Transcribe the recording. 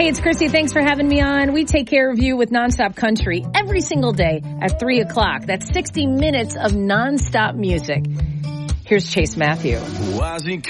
Hey, it's Christy. Thanks for having me on. We take care of you with Nonstop Country every single day at 3 o'clock. That's 60 minutes of nonstop music. Here's Chase Matthew.